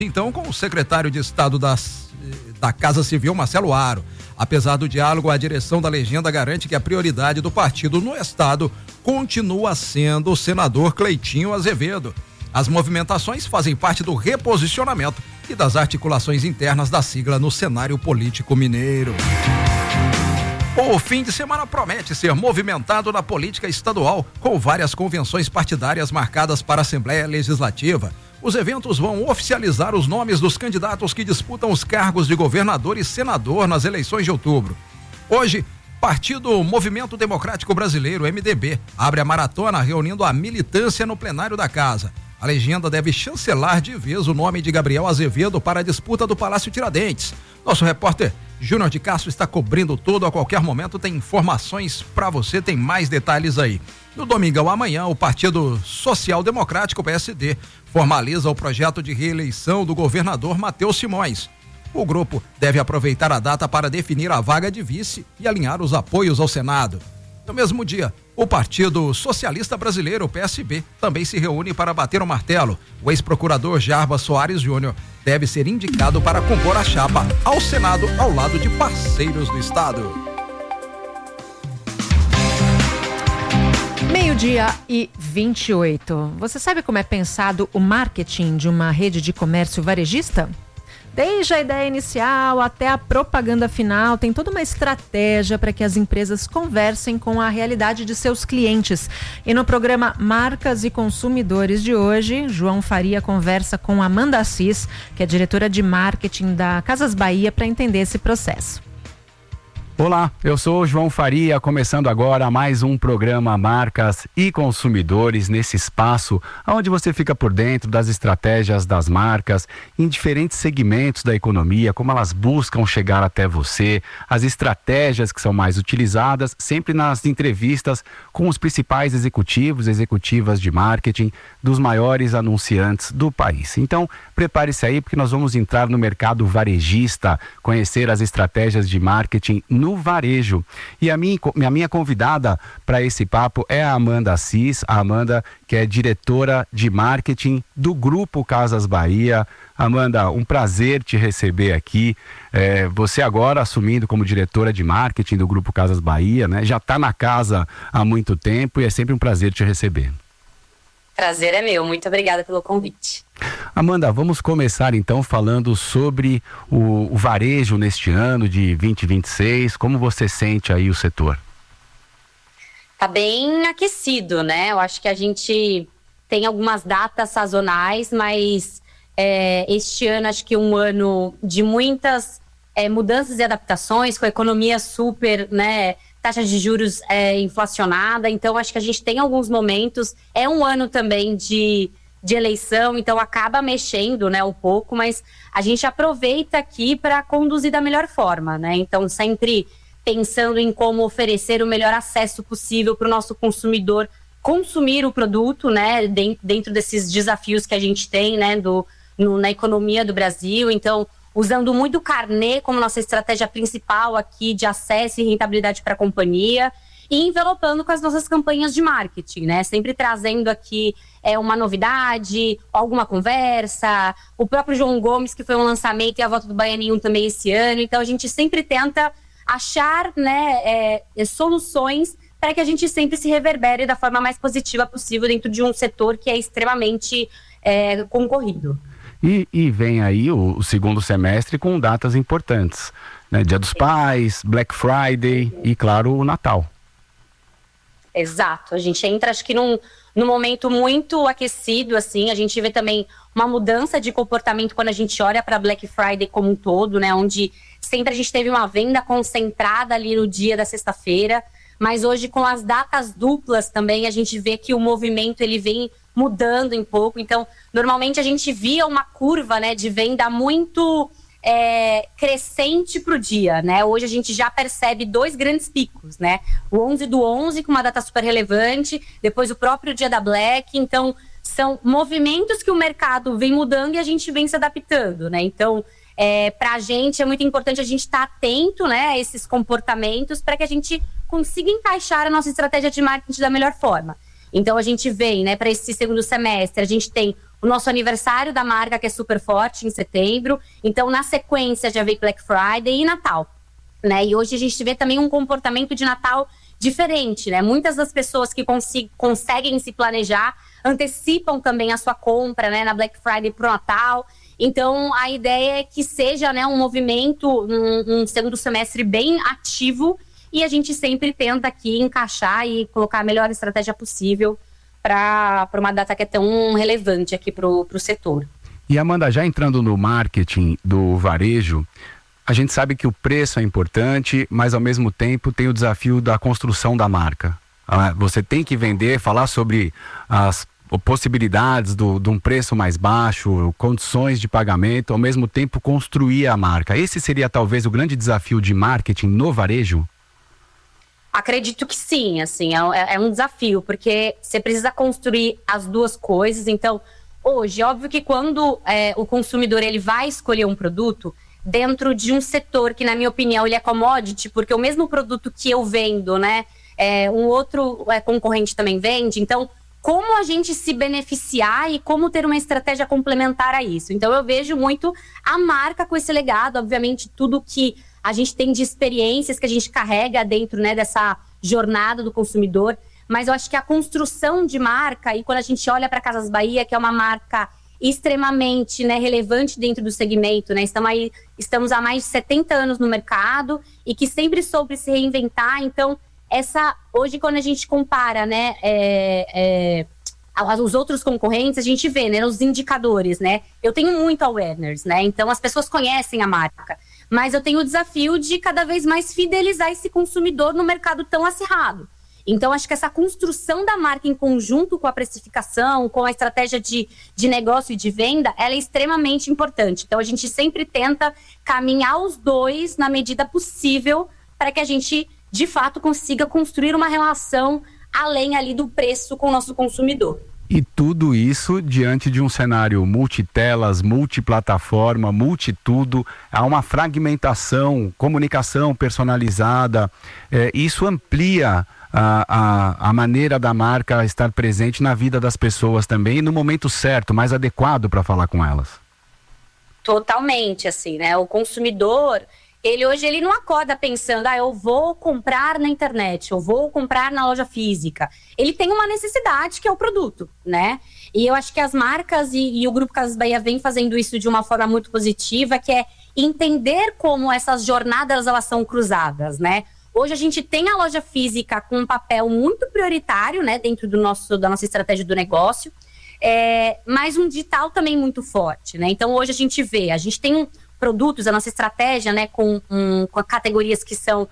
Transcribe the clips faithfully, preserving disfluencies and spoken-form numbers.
Então, com o secretário de Estado das, da Casa Civil, Marcelo Aro. Apesar do diálogo, a direção da legenda garante que a prioridade do partido no Estado continua sendo o senador Cleitinho Azevedo. As movimentações fazem parte do reposicionamento e das articulações internas da sigla no cenário político mineiro. O fim de semana promete ser movimentado na política estadual, com várias convenções partidárias marcadas para a Assembleia Legislativa. Os eventos vão oficializar os nomes dos candidatos que disputam os cargos de governador e senador nas eleições de outubro. Hoje, Partido Movimento Democrático Brasileiro, M D B, abre a maratona reunindo a militância no plenário da casa. A legenda deve chancelar de vez o nome de Gabriel Azevedo para a disputa do Palácio Tiradentes. Nosso repórter Júnior de Castro está cobrindo tudo. A qualquer momento tem informações para você, tem mais detalhes aí. No domingão amanhã, o Partido Social Democrático, P S D, formaliza o projeto de reeleição do governador Matheus Simões. O grupo deve aproveitar a data para definir a vaga de vice e alinhar os apoios ao Senado. No mesmo dia, o Partido Socialista Brasileiro, o P S B, também se reúne para bater o martelo. O ex-procurador Jarbas Soares Júnior deve ser indicado para compor a chapa ao Senado ao lado de parceiros do Estado. Meio-dia e vinte e oito. Você sabe como é pensado o marketing de uma rede de comércio varejista? Desde a ideia inicial até a propaganda final, tem toda uma estratégia para que as empresas conversem com a realidade de seus clientes. E no programa Marcas e Consumidores de hoje, João Faria conversa com Amanda Assis, que é diretora de marketing da Casas Bahia, para entender esse processo. Olá, eu sou o João Faria, começando agora mais um programa Marcas e Consumidores, nesse espaço onde você fica por dentro das estratégias das marcas em diferentes segmentos da economia, como elas buscam chegar até você, as estratégias que são mais utilizadas, sempre nas entrevistas com os principais executivos, executivas de marketing dos maiores anunciantes do país. Então, prepare-se aí porque nós vamos entrar no mercado varejista, conhecer as estratégias de marketing no varejo. E a minha, a minha convidada para esse papo é a Amanda Assis, a Amanda que é diretora de marketing do Grupo Casas Bahia. Amanda, um prazer te receber aqui. É, você agora assumindo como diretora de marketing do Grupo Casas Bahia, né? Já está na casa há muito tempo e é sempre um prazer te receber. Prazer é meu, muito obrigada pelo convite. Amanda, vamos começar então falando sobre o, o varejo neste ano de vinte e vinte e seis, como você sente aí o setor? Tá bem aquecido, né? Eu acho que a gente tem algumas datas sazonais, mas é, este ano acho que um ano de muitas é, mudanças e adaptações, com a economia super, né, taxa de juros é, inflacionada, então acho que a gente tem alguns momentos, é um ano também de, de eleição, então acaba mexendo, né, um pouco, mas a gente aproveita aqui para conduzir da melhor forma, né, então sempre pensando em como oferecer o melhor acesso possível para o nosso consumidor consumir o produto, né, dentro desses desafios que a gente tem, né, do, no, na economia do Brasil, então usando muito o carnê como nossa estratégia principal aqui de acesso e rentabilidade para a companhia e envelopando com as nossas campanhas de marketing, né? Sempre trazendo aqui é, uma novidade, alguma conversa, o próprio João Gomes, que foi um lançamento, e a volta do Baianinho também esse ano. Então a gente sempre tenta achar, né, é, soluções para que a gente sempre se reverbere da forma mais positiva possível dentro de um setor que é extremamente é, concorrido. E, e vem aí o, o segundo semestre com datas importantes, né? Dia dos Pais, Black Friday e, claro, o Natal. Exato, a gente entra acho que num, num momento muito aquecido, assim, a gente vê também uma mudança de comportamento quando a gente olha para Black Friday como um todo, né? Onde sempre a gente teve uma venda concentrada ali no dia da sexta-feira, mas hoje com as datas duplas também a gente vê que o movimento ele vem mudando um pouco, então normalmente a gente via uma curva, né, de venda muito é, crescente para o dia, né? Hoje a gente já percebe dois grandes picos, né? O onze do onze com uma data super relevante, depois o próprio dia da Black, então são movimentos que o mercado vem mudando e a gente vem se adaptando, né? Então é, para a gente é muito importante a gente estar atento, né, a esses comportamentos para que a gente consiga encaixar a nossa estratégia de marketing da melhor forma. Então a gente vem, né, para esse segundo semestre, a gente tem o nosso aniversário da marca, que é super forte, em setembro. Então, na sequência, já veio Black Friday e Natal, né? E hoje a gente vê também um comportamento de Natal diferente, né? Muitas das pessoas que cons- conseguem se planejar antecipam também a sua compra, né, na Black Friday pro Natal. Então, a ideia é que seja, né, um movimento, um, um segundo semestre bem ativo, e a gente sempre tenta aqui encaixar e colocar a melhor estratégia possível para uma data que é tão relevante aqui para o setor. E Amanda, já entrando no marketing do varejo, a gente sabe que o preço é importante, mas ao mesmo tempo tem o desafio da construção da marca. Ah, você tem que vender, falar sobre as possibilidades do, de um preço mais baixo, condições de pagamento, ao mesmo tempo construir a marca. Esse seria talvez o grande desafio de marketing no varejo? Acredito que sim, assim, é, é um desafio, porque você precisa construir as duas coisas. Então, hoje, óbvio que quando é, o consumidor ele vai escolher um produto dentro de um setor que, na minha opinião, ele é commodity, porque o mesmo produto que eu vendo, né, é, um outro é, concorrente também vende. Então, como a gente se beneficiar e como ter uma estratégia complementar a isso. Então, eu vejo muito a marca com esse legado, obviamente, tudo que a gente tem de experiências que a gente carrega dentro, né, dessa jornada do consumidor, mas eu acho que a construção de marca, e quando a gente olha para Casas Bahia, que é uma marca extremamente, né, relevante dentro do segmento, né, estamos, aí, estamos há mais de setenta anos no mercado e que sempre soube se reinventar. Então, essa, hoje quando a gente compara, né, é, é, os outros concorrentes, a gente vê, né, os indicadores, né, eu tenho muito awareness, né, então as pessoas conhecem a marca, mas eu tenho o desafio de cada vez mais fidelizar esse consumidor no mercado tão acirrado. Então, acho que essa construção da marca em conjunto com a precificação, com a estratégia de, de negócio e de venda, ela é extremamente importante. Então, a gente sempre tenta caminhar os dois na medida possível para que a gente, de fato, consiga construir uma relação além ali do preço com o nosso consumidor. E tudo isso diante de um cenário multitelas, multiplataforma, multitudo, há uma fragmentação, comunicação personalizada, é, isso amplia a, a, a maneira da marca estar presente na vida das pessoas também, e no momento certo, mais adequado para falar com elas. Totalmente, assim, né? O consumidor, ele hoje ele não acorda pensando, ah, eu vou comprar na internet, eu vou comprar na loja física. Ele tem uma necessidade, que é o produto, né? E eu acho que as marcas e, e o Grupo Casas Bahia vem fazendo isso de uma forma muito positiva, que é entender como essas jornadas, elas são cruzadas, né? Hoje a gente tem a loja física com um papel muito prioritário, né, dentro do nosso, da nossa estratégia do negócio, é, mas um digital também muito forte, né? Então hoje a gente vê, a gente tem um produtos, a nossa estratégia, né, com, um, com categorias que são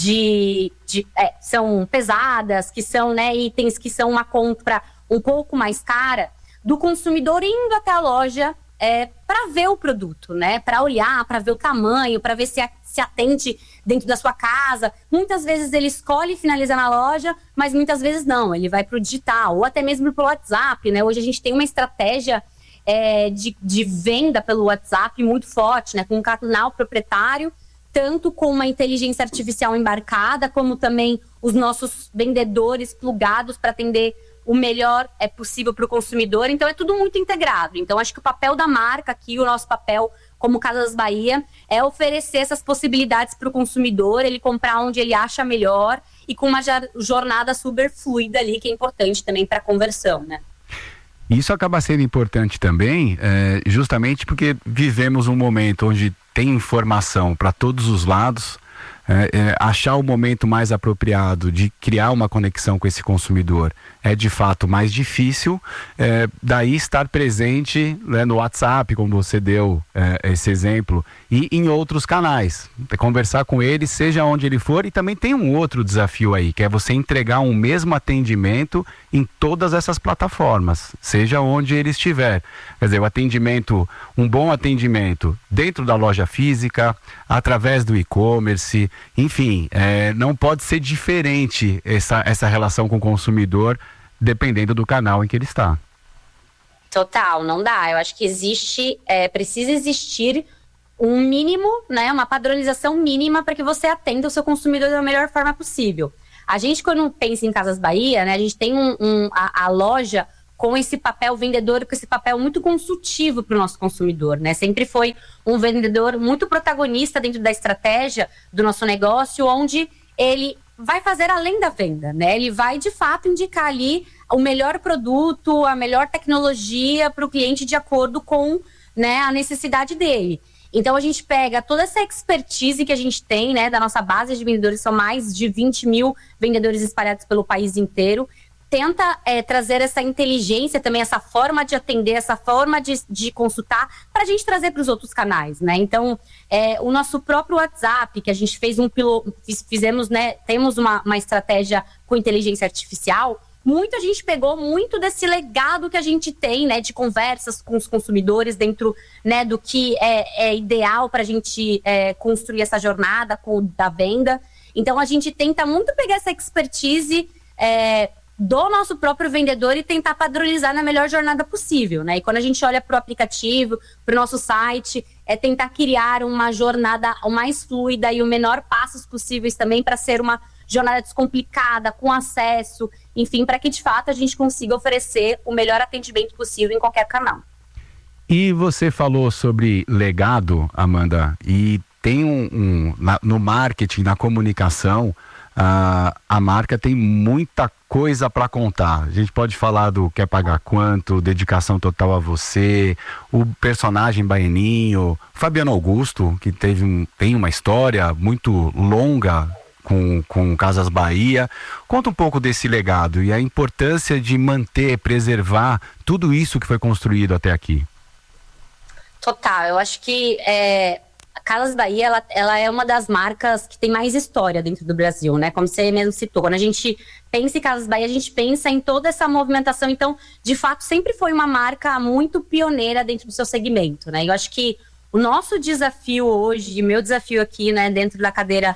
de, de é, são pesadas, que são, né, itens que são uma compra um pouco mais cara, do consumidor indo até a loja é, para ver o produto, né, para olhar, para ver o tamanho, para ver se, a, se atende dentro da sua casa. Muitas vezes ele escolhe finalizar na loja, mas muitas vezes não, ele vai para o digital, ou até mesmo pelo WhatsApp, né? Hoje a gente tem uma estratégia É, de, de venda pelo WhatsApp muito forte, né, com um canal proprietário, tanto com uma inteligência artificial embarcada, como também os nossos vendedores plugados para atender o melhor é possível para o consumidor. Então é tudo muito integrado. Então acho que o papel da marca aqui, o nosso papel como Casas Bahia, é oferecer essas possibilidades para o consumidor, ele comprar onde ele acha melhor e com uma jornada super fluida ali, que é importante também para a conversão, né? Isso acaba sendo importante também, é, justamente porque vivemos um momento onde tem informação para todos os lados. É, é, achar o momento mais apropriado de criar uma conexão com esse consumidor é de fato mais difícil, é, daí estar presente, né, no WhatsApp, como você deu é, esse exemplo, e em outros canais, conversar com ele, seja onde ele for. E também tem um outro desafio aí, que é você entregar um mesmo atendimento em todas essas plataformas, seja onde ele estiver. Quer dizer, o atendimento, um bom atendimento dentro da loja física, através do e-commerce, enfim, é, não pode ser diferente essa, essa relação com o consumidor, dependendo do canal em que ele está. Total, não dá. Eu acho que existe, é, precisa existir um mínimo, né, uma padronização mínima para que você atenda o seu consumidor da melhor forma possível. A gente, quando pensa em Casas Bahia, né, a gente tem um, um, a, a loja com esse papel vendedor, com esse papel muito consultivo para o nosso consumidor, né? Sempre foi um vendedor muito protagonista dentro da estratégia do nosso negócio, onde ele vai fazer além da venda, né? Ele vai, de fato, indicar ali o melhor produto, a melhor tecnologia para o cliente de acordo com, né, a necessidade dele. Então, a gente pega toda essa expertise que a gente tem, né, da nossa base de vendedores, são mais de vinte mil vendedores espalhados pelo país inteiro, tenta é, trazer essa inteligência também, essa forma de atender, essa forma de, de consultar, para a gente trazer para os outros canais, né? Então, é, o nosso próprio WhatsApp, que a gente fez um piloto, fizemos, né, temos uma, uma estratégia com inteligência artificial, muito a gente pegou muito desse legado que a gente tem, né, de conversas com os consumidores dentro, né, do que é, é ideal para a gente é, construir essa jornada com, da venda. Então, a gente tenta muito pegar essa expertise é, do nosso próprio vendedor e tentar padronizar na melhor jornada possível, né? E quando a gente olha para o aplicativo, para o nosso site, é tentar criar uma jornada o mais fluida e o menor passos possíveis também para ser uma jornada descomplicada, com acesso, enfim, para que de fato a gente consiga oferecer o melhor atendimento possível em qualquer canal. E você falou sobre legado, Amanda, e tem um, um na, no marketing, na comunicação, a, a marca tem muita coisa para contar. A gente pode falar do quer pagar quanto, dedicação total a você, o personagem Baianinho, Fabiano Augusto, que teve um, tem uma história muito longa com, com Casas Bahia. Conta um pouco desse legado e a importância de manter, preservar tudo isso que foi construído até aqui. Total, eu acho que é, a Casas Bahia, ela, ela é uma das marcas que tem mais história dentro do Brasil, né? Como você mesmo citou, quando a gente pensa em Casas Bahia, a gente pensa em toda essa movimentação. Então, de fato, sempre foi uma marca muito pioneira dentro do seu segmento, né? Eu acho que o nosso desafio hoje, meu desafio aqui, né, dentro da cadeira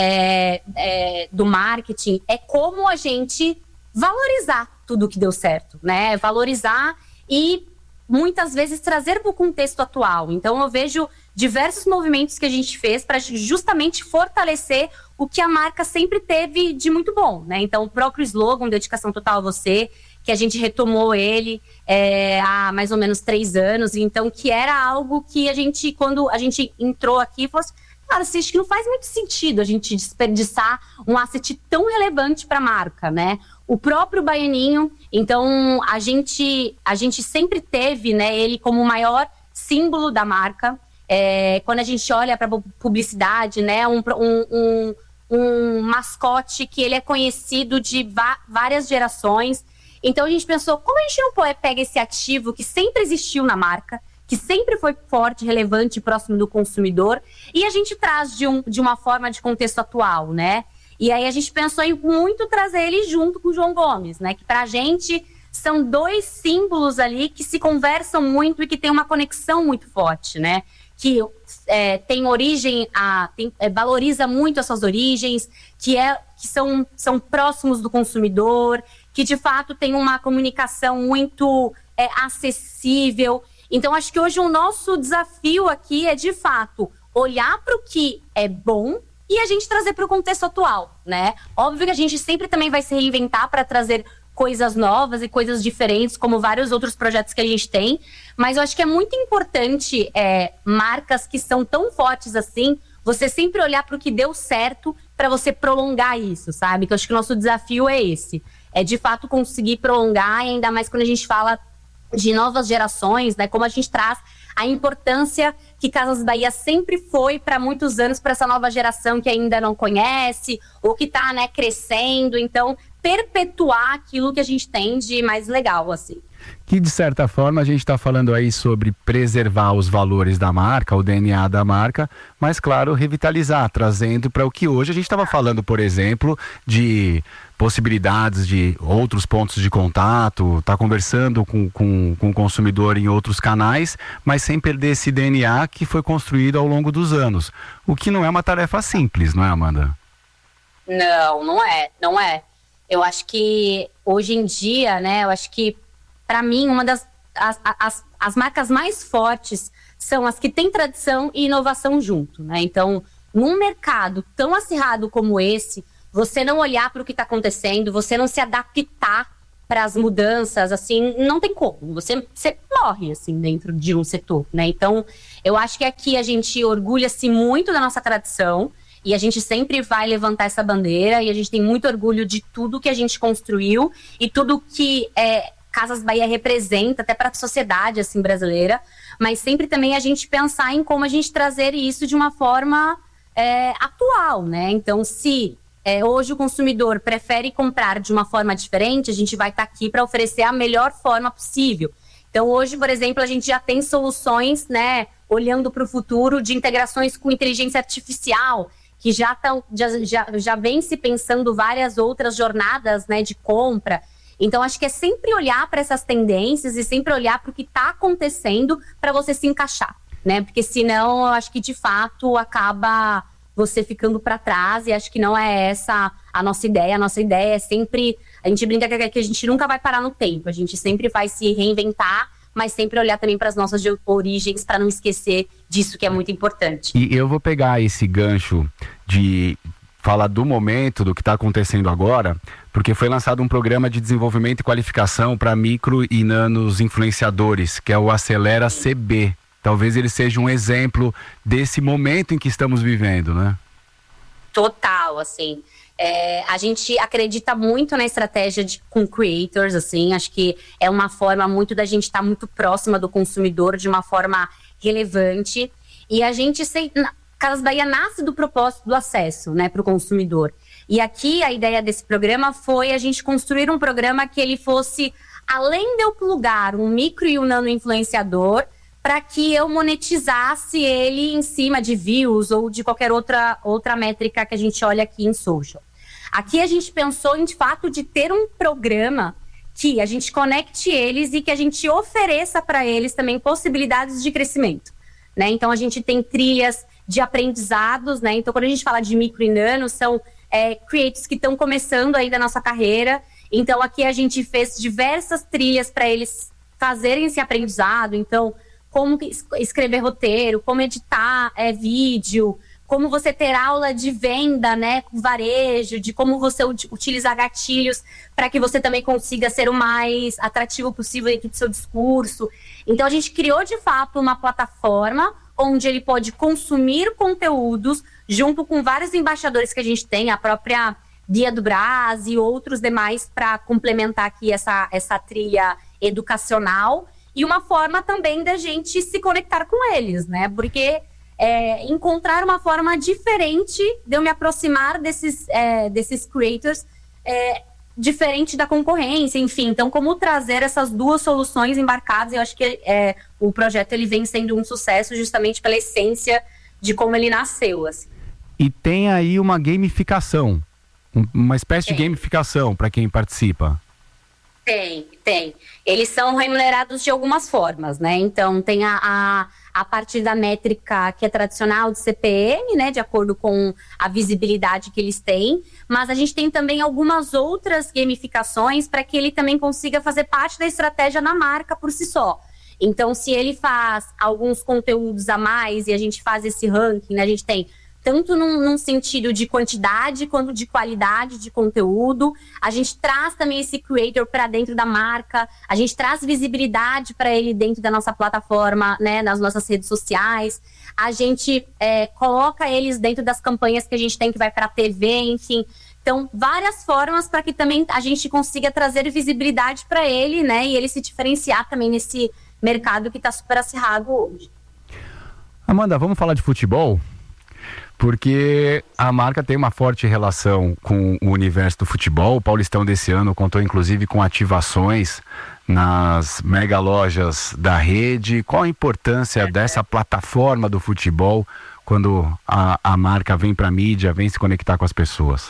é, é, do marketing, é como a gente valorizar tudo que deu certo, né? Valorizar e muitas vezes trazer para o contexto atual. Então, eu vejo diversos movimentos que a gente fez para justamente fortalecer o que a marca sempre teve de muito bom, né? Então, o próprio slogan, Dedicação Total a Você, que a gente retomou ele é, há mais ou menos três anos, então que era algo que a gente, quando a gente entrou aqui, falou assim, cara, acho que não faz muito sentido a gente desperdiçar um asset tão relevante para a marca, né? O próprio Baianinho, então a gente, a gente sempre teve, né, ele como o maior símbolo da marca. É, quando a gente olha para a publicidade, né, um, um, um, um mascote que ele é conhecido de várias gerações. Então a gente pensou, como a gente não pega esse ativo que sempre existiu na marca, que sempre foi forte, relevante, próximo do consumidor, e a gente traz de, um, de uma forma de contexto atual, né? E aí a gente pensou em muito trazer ele junto com o João Gomes, né? Que pra gente são dois símbolos ali que se conversam muito e que tem uma conexão muito forte, né? Que é, tem origem, a, tem, é, valoriza muito as suas origens, que, é, que são, são próximos do consumidor, que de fato tem uma comunicação muito é, acessível. Então, acho que hoje o nosso desafio aqui é, de fato, olhar para o que é bom e a gente trazer para o contexto atual, né? Óbvio que a gente sempre também vai se reinventar para trazer coisas novas e coisas diferentes, como vários outros projetos que a gente tem, mas eu acho que é muito importante é, marcas que são tão fortes assim, você sempre olhar para o que deu certo para você prolongar isso, sabe? Que eu acho que o nosso desafio é esse, é de fato conseguir prolongar, e ainda mais quando a gente fala de novas gerações, né? Como a gente traz a importância que Casas Bahia sempre foi para muitos anos para essa nova geração que ainda não conhece ou que está, né, crescendo. Então, perpetuar aquilo que a gente tem de mais legal, assim. Que, de certa forma, a gente está falando aí sobre preservar os valores da marca, o D N A da marca, mas, claro, revitalizar, trazendo para o que hoje a gente estava falando, por exemplo, de possibilidades de outros pontos de contato, tá conversando com, com, com o consumidor em outros canais, mas sem perder esse D N A que foi construído ao longo dos anos. O que não é uma tarefa simples, não é, Amanda? Não, não é, não é. Eu acho que hoje em dia, né, eu acho que para mim, uma das as, as, as marcas mais fortes são as que têm tradição e inovação junto, né? Então, num mercado tão acirrado como esse, você não olhar para o que está acontecendo, você não se adaptar para as mudanças, assim, não tem como. Você, você morre, assim, dentro de um setor, né? Então, eu acho que aqui a gente orgulha-se muito da nossa tradição e a gente sempre vai levantar essa bandeira e a gente tem muito orgulho de tudo que a gente construiu e tudo que é, Casas Bahia representa, até para a sociedade, assim, brasileira. Mas sempre também a gente pensar em como a gente trazer isso de uma forma é, atual, né? Então, se... É, hoje o consumidor prefere comprar de uma forma diferente, a gente vai estar tá aqui para oferecer a melhor forma possível. Então hoje, por exemplo, a gente já tem soluções, né, olhando para o futuro, de integrações com inteligência artificial, que já, tão, já, já, já vem se pensando várias outras jornadas, né, de compra. Então acho que é sempre olhar para essas tendências e sempre olhar para o que está acontecendo para você se encaixar, né? Porque senão eu acho que de fato acaba... você ficando para trás, e acho que não é essa a nossa ideia. A nossa ideia é sempre... A gente brinca que a gente nunca vai parar no tempo, a gente sempre vai se reinventar, mas sempre olhar também para as nossas origens, para não esquecer disso que é muito importante. E eu vou pegar esse gancho de falar do momento, do que está acontecendo agora, porque foi lançado um programa de desenvolvimento e qualificação para micro e nanos influenciadores, que é o Acelera C B. Talvez ele seja um exemplo desse momento em que estamos vivendo, né? Total, assim. É, a gente acredita muito na estratégia de, com creators, assim. Acho que é uma forma muito da gente estar muito próxima do consumidor, de uma forma relevante. E a gente, sei, Casas Bahia nasce do propósito do acesso, né, para o consumidor. E aqui a ideia desse programa foi a gente construir um programa que ele fosse, além de eu plugar um micro e um nano influenciador, para que eu monetizasse ele em cima de views ou de qualquer outra, outra métrica que a gente olha aqui em social. Aqui a gente pensou em, de fato, de ter um programa que a gente conecte eles e que a gente ofereça para eles também possibilidades de crescimento, né? Então, a gente tem trilhas de aprendizados, né? Então, quando a gente fala de micro e nano, são é, creators que estão começando aí da nossa carreira. Então, aqui a gente fez diversas trilhas para eles fazerem esse aprendizado. Então, como escrever roteiro, como editar é, vídeo, como você ter aula de venda, né, com varejo, de como você utilizar gatilhos para que você também consiga ser o mais atrativo possível dentro do seu discurso. Então, a gente criou, de fato, uma plataforma onde ele pode consumir conteúdos junto com vários embaixadores que a gente tem, a própria Bia do Brás e outros demais, para complementar aqui essa, essa trilha educacional. E uma forma também da gente se conectar com eles, né? Porque é, encontrar uma forma diferente de eu me aproximar desses, é, desses creators, é, diferente da concorrência, enfim. Então, como trazer essas duas soluções embarcadas, eu acho que é, o projeto ele vem sendo um sucesso justamente pela essência de como ele nasceu, assim. E tem aí uma gamificação, uma espécie tem. de gamificação para quem participa. Tem, tem. Eles são remunerados de algumas formas, né? Então, tem a, a, a partir da métrica que é tradicional de C P M, né? De acordo com a visibilidade que eles têm. Mas a gente tem também algumas outras gamificações para que ele também consiga fazer parte da estratégia na marca por si só. Então, se ele faz alguns conteúdos a mais e a gente faz esse ranking, né? A gente tem... tanto num, num sentido de quantidade quanto de qualidade de conteúdo. A gente traz também esse creator para dentro da marca, a gente traz visibilidade para ele dentro da nossa plataforma, né, nas nossas redes sociais. A gente é, coloca eles dentro das campanhas que a gente tem, que vai para a T V, enfim. Então, várias formas para que também a gente consiga trazer visibilidade para ele, né, e ele se diferenciar também nesse mercado que está super acirrado hoje. Amanda, vamos falar de futebol? Porque a marca tem uma forte relação com o universo do futebol. O Paulistão desse ano contou inclusive com ativações nas mega lojas da rede. Qual a importância dessa plataforma do futebol quando a, a marca vem para a mídia, vem se conectar com as pessoas?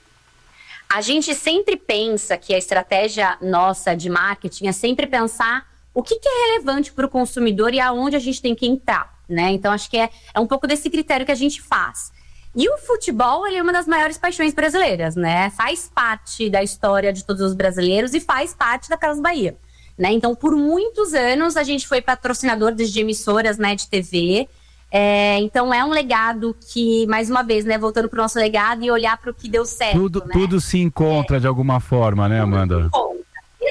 A gente sempre pensa que a estratégia nossa de marketing é sempre pensar o que, que é relevante para o consumidor e aonde a gente tem que entrar. Né? Então, acho que é, é um pouco desse critério que a gente faz. E o futebol, ele é uma das maiores paixões brasileiras, né? Faz parte da história de todos os brasileiros e faz parte da Casas Bahia, né? Então, por muitos anos, a gente foi patrocinador de emissoras, né, de T V. É, então, é um legado que, mais uma vez, né, voltando para o nosso legado e olhar para o que deu certo. Tudo, né? tudo se encontra é, de alguma forma, né, Amanda? Tudo se encontra.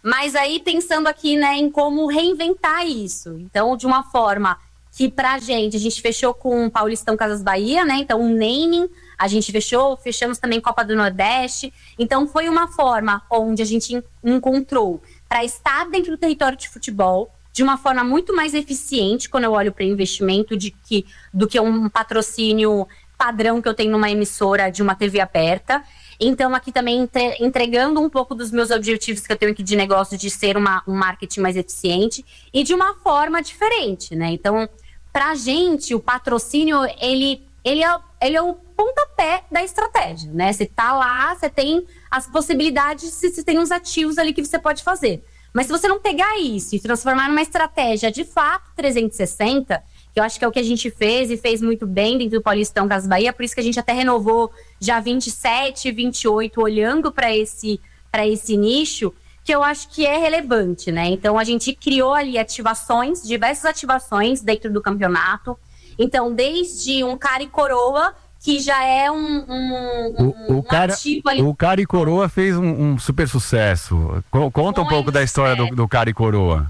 Mas aí pensando aqui, né, em como reinventar isso. Então, de uma forma que pra gente, a gente fechou com o Paulistão Casas Bahia, né? Então, um naming, a gente fechou, fechamos também Copa do Nordeste. Então, foi uma forma onde a gente encontrou para estar dentro do território de futebol de uma forma muito mais eficiente quando eu olho para investimento de que, do que um patrocínio padrão que eu tenho numa emissora de uma T V aberta. Então, aqui também entregando um pouco dos meus objetivos que eu tenho aqui de negócio, de ser uma, um marketing mais eficiente e de uma forma diferente, né? Então, pra gente, o patrocínio, ele, ele, é, ele é o pontapé da estratégia, né? Você tá lá, você tem as possibilidades, você tem uns ativos ali que você pode fazer. Mas se você não pegar isso e transformar numa estratégia de fato trezentos e sessenta... que eu acho que é o que a gente fez e fez muito bem dentro do Paulistão Casas Bahia, por isso que a gente até renovou já vinte e sete, vinte e oito, olhando para esse, para esse nicho, que eu acho que é relevante, né? Então, a gente criou ali ativações, diversas ativações dentro do campeonato. Então, desde um cara e coroa, que já é um, um, o, o um cara, ativo ali. O cara e coroa fez um, um super sucesso. Conta um Muito pouco da história do, do cara e coroa.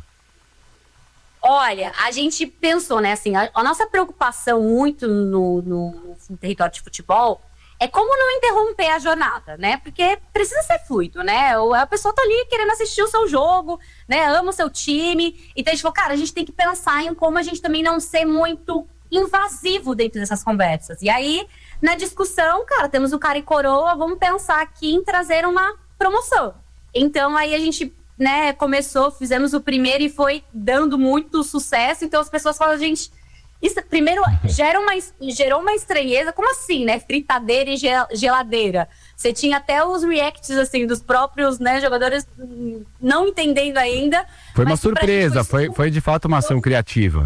Olha, a gente pensou, né, assim, a, a nossa preocupação muito no, no, no território de futebol é como não interromper a jornada, né, porque precisa ser fluido, né, a pessoa tá ali querendo assistir o seu jogo, né, ama o seu time, então a gente falou, cara, a gente tem que pensar em como a gente também não ser muito invasivo dentro dessas conversas, e aí, na discussão, cara, temos o cara e coroa, vamos pensar aqui em trazer uma promoção, então aí a gente... né, começou, fizemos o primeiro e foi dando muito sucesso, então as pessoas falam, gente, isso primeiro gera uma, gerou uma estranheza, como assim, né, fritadeira e geladeira, você tinha até os reacts, assim, dos próprios, né, jogadores não entendendo ainda. Foi uma surpresa, foi, foi, foi de fato uma ação criativa.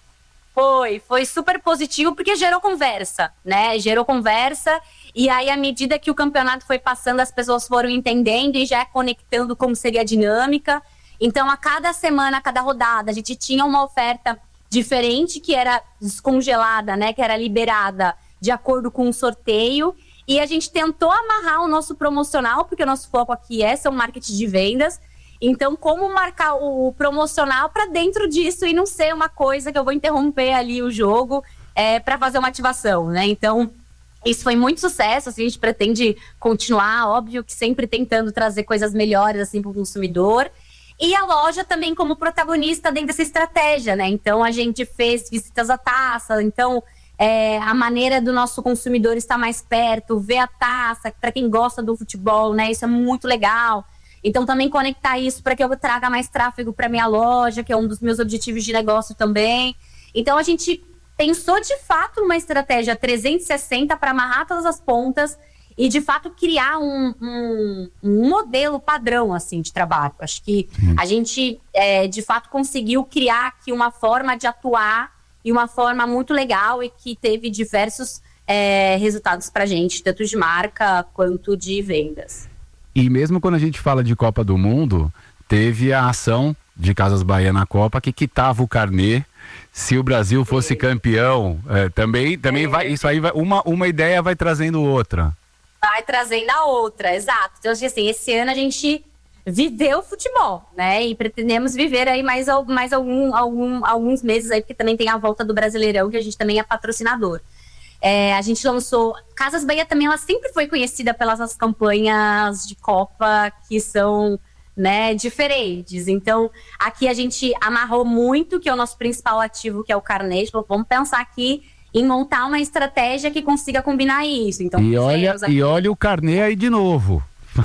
Foi, foi super positivo, porque gerou conversa, né, gerou conversa, e aí à medida que o campeonato foi passando, as pessoas foram entendendo e já conectando como seria a dinâmica, então a cada semana, a cada rodada, a gente tinha uma oferta diferente, que era descongelada, né, que era liberada de acordo com um sorteio, e a gente tentou amarrar o nosso promocional, porque o nosso foco aqui é ser um marketing de vendas. Então, como marcar o promocional para dentro disso e não ser uma coisa que eu vou interromper ali o jogo é, para fazer uma ativação, né? Então, isso foi muito sucesso, assim, a gente pretende continuar, óbvio que sempre tentando trazer coisas melhores assim, para o consumidor. E a loja também como protagonista dentro dessa estratégia, né? Então, a gente fez visitas à taça, então... É, a maneira do nosso consumidor estar mais perto, ver a taça, para quem gosta do futebol, né? Isso é muito legal. Então, também conectar isso para que eu traga mais tráfego para minha loja, que é um dos meus objetivos de negócio também. Então, a gente pensou, de fato, numa estratégia trezentos e sessenta para amarrar todas as pontas e, de fato, criar um, um, um modelo padrão, assim, de trabalho. Acho que a gente, é, de fato, conseguiu criar aqui uma forma de atuar e uma forma muito legal e que teve diversos é, resultados para a gente, tanto de marca quanto de vendas. E mesmo quando a gente fala de Copa do Mundo, teve a ação de Casas Bahia na Copa que quitava o carnê. Se o Brasil fosse Sim. campeão, é, também, também vai, isso aí vai, uma, uma ideia vai trazendo outra. Vai trazendo a outra, exato. Então, assim, esse ano a gente viveu o futebol, né? E pretendemos viver aí mais, mais algum, algum, alguns meses aí, porque também tem a volta do Brasileirão, que a gente também é patrocinador. É, a gente lançou... Casas Bahia também, ela sempre foi conhecida pelas as campanhas de Copa que são, né, diferentes. Então, aqui a gente amarrou muito, que é o nosso principal ativo, que é o carnê. Vamos pensar aqui em montar uma estratégia que consiga combinar isso. Então, e, olha, aqui... e olha o carnê aí de novo.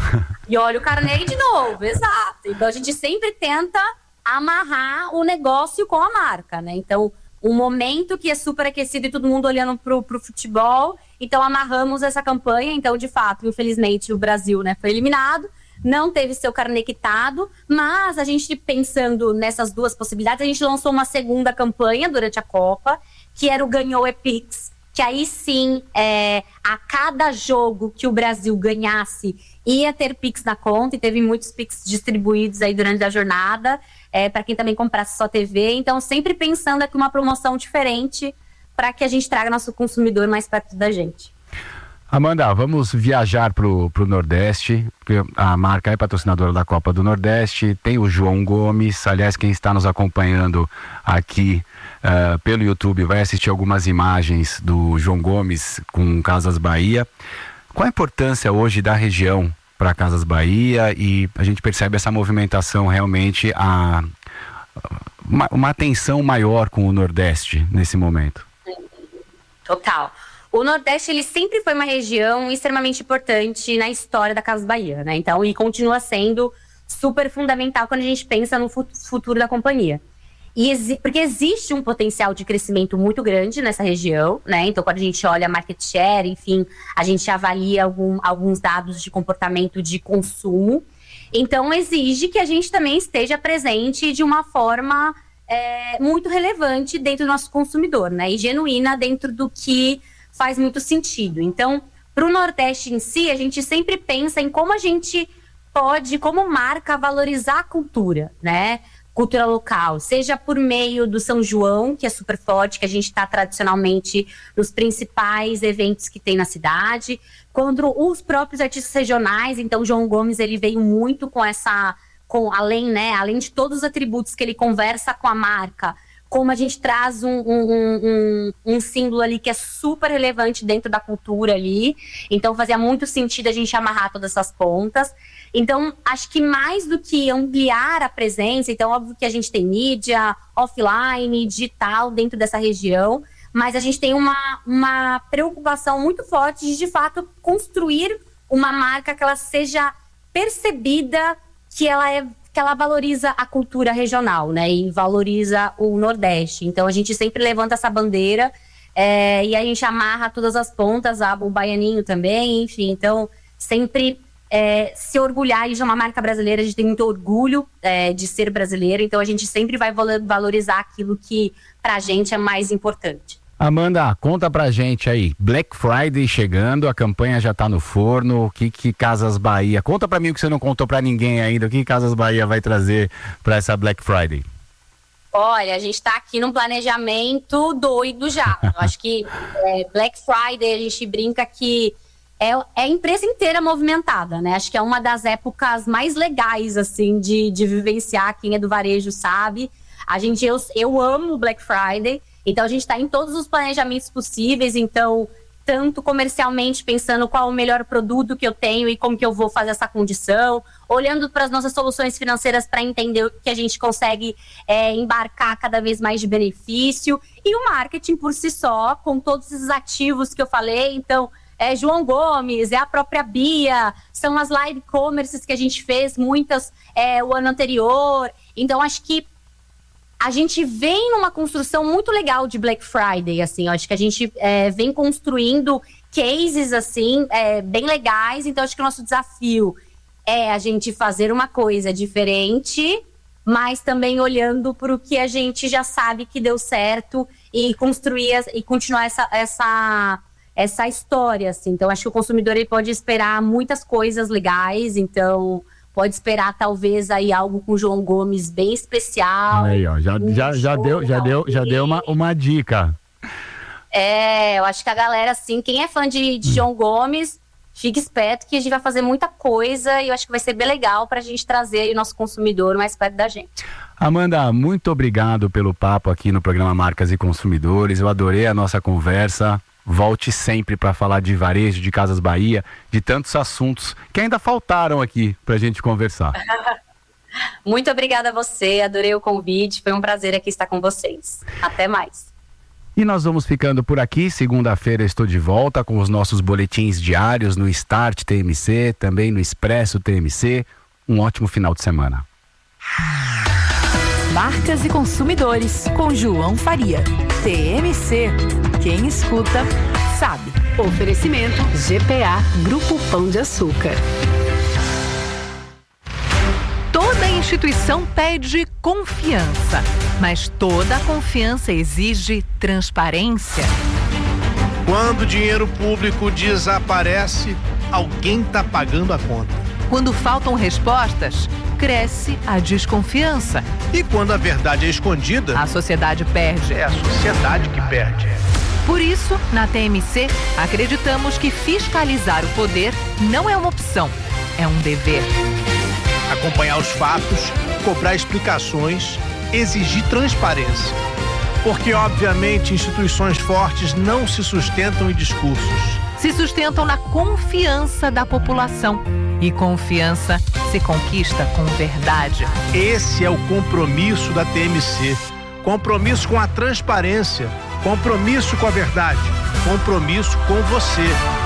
E olha o carnê de novo, exato. Então, a gente sempre tenta amarrar o negócio com a marca, né? Então, um momento que é super aquecido e todo mundo olhando pro, pro futebol. Então, amarramos essa campanha. Então, de fato, infelizmente, o Brasil, né, foi eliminado. Não teve seu carnê quitado. Mas a gente, pensando nessas duas possibilidades, a gente lançou uma segunda campanha durante a Copa, que era o Ganhou é Pix. Que aí sim, é, a cada jogo que o Brasil ganhasse, ia ter Pix na conta, e teve muitos Pix distribuídos aí durante a jornada, é, para quem também comprasse só T V. Então, sempre pensando aqui uma promoção diferente para que a gente traga nosso consumidor mais perto da gente. Amanda, vamos viajar pro, pro Nordeste, porque a marca é patrocinadora da Copa do Nordeste, tem o João Gomes, aliás, quem está nos acompanhando aqui uh, pelo YouTube vai assistir algumas imagens do João Gomes com Casas Bahia. Qual a importância hoje da região para Casas Bahia? E a gente percebe essa movimentação realmente, a, uma, uma atenção maior com o Nordeste nesse momento. Total. O Nordeste, ele sempre foi uma região extremamente importante na história da Casas Bahia, né? Então, e continua sendo super fundamental quando a gente pensa no futuro da companhia. E exi- porque existe um potencial de crescimento muito grande nessa região, né? Então, quando a gente olha market share, enfim, a gente avalia algum, alguns dados de comportamento de consumo. Então, exige que a gente também esteja presente de uma forma é, muito relevante dentro do nosso consumidor, né? E genuína dentro do que faz muito sentido. Então, para o Nordeste em si, a gente sempre pensa em como a gente pode, como marca, valorizar a cultura, né? Cultura local, seja por meio do São João, que é super forte, que a gente está tradicionalmente nos principais eventos que tem na cidade, quando os próprios artistas regionais. Então, João Gomes, ele veio muito com essa, com, além, né, além de todos os atributos que ele conversa com a marca, como a gente traz um, um, um, um símbolo ali que é super relevante dentro da cultura ali. Então, fazia muito sentido a gente amarrar todas essas pontas. Então, acho que mais do que ampliar a presença, então, óbvio que a gente tem mídia, offline, digital dentro dessa região, mas a gente tem uma, uma preocupação muito forte de, de fato, construir uma marca que ela seja percebida, que ela é que ela valoriza a cultura regional, né, e valoriza o Nordeste. Então, a gente sempre levanta essa bandeira é, e a gente amarra todas as pontas, a, o baianinho também, enfim. Então, sempre é, se orgulhar de uma marca brasileira. A gente tem muito orgulho é, de ser brasileiro, então a gente sempre vai valorizar aquilo que pra gente é mais importante. Amanda, conta pra gente aí, Black Friday chegando, a campanha já tá no forno, o que que Casas Bahia, conta pra mim o que você não contou pra ninguém ainda, o que Casas Bahia vai trazer pra essa Black Friday? Olha, a gente tá aqui num planejamento doido já. Eu acho que é, Black Friday, a gente brinca que é, é a empresa inteira movimentada, né? Acho que é uma das épocas mais legais, assim, de, de vivenciar. Quem é do varejo sabe. A gente, eu, eu amo Black Friday. Então, a gente está em todos os planejamentos possíveis, então, tanto comercialmente, pensando qual o melhor produto que eu tenho e como que eu vou fazer essa condição, olhando para as nossas soluções financeiras para entender o que a gente consegue é, embarcar cada vez mais de benefício, e o marketing por si só, com todos esses ativos que eu falei. Então, é João Gomes, é a própria Bia, são as live commerces que a gente fez, muitas é, o ano anterior. Então, acho que a gente vem numa construção muito legal de Black Friday, assim. Eu acho que a gente é, vem construindo cases, assim, é, bem legais. Então, acho que o nosso desafio é a gente fazer uma coisa diferente, mas também olhando para o que a gente já sabe que deu certo e construir e continuar essa, essa, essa história, assim. Então, acho que o consumidor ele pode esperar muitas coisas legais, então pode esperar talvez aí algo com o João Gomes bem especial. Aí, ó, já, um já, já deu, já deu, já deu uma, uma dica. É, eu acho que a galera, assim, quem é fã de, de João Gomes, fique esperto que a gente vai fazer muita coisa e eu acho que vai ser bem legal pra gente trazer o nosso consumidor mais perto da gente. Amanda, muito obrigado pelo papo aqui no programa Marcas e Consumidores. Eu adorei a nossa conversa. Volte sempre para falar de varejo, de Casas Bahia, de tantos assuntos que ainda faltaram aqui para a gente conversar. Muito obrigada a você, adorei o convite, foi um prazer aqui estar com vocês. Até mais. E nós vamos ficando por aqui. Segunda-feira estou de volta com os nossos boletins diários no Start T M C, também no Expresso T M C. Um ótimo final de semana. Marcas e Consumidores, com João Faria. T M C. Quem escuta, sabe. Oferecimento G P A, Grupo Pão de Açúcar. Toda instituição pede confiança, mas toda confiança exige transparência. Quando o dinheiro público desaparece, alguém está pagando a conta. Quando faltam respostas, cresce a desconfiança. E quando a verdade é escondida, a sociedade perde. É a sociedade que perde. Por isso, na T M C, acreditamos que fiscalizar o poder não é uma opção, é um dever. Acompanhar os fatos, cobrar explicações, exigir transparência. Porque, obviamente, instituições fortes não se sustentam em discursos. Se sustentam na confiança da população. E confiança se conquista com verdade. Esse é o compromisso da T M C. Compromisso com a transparência. Compromisso com a verdade. Compromisso com você.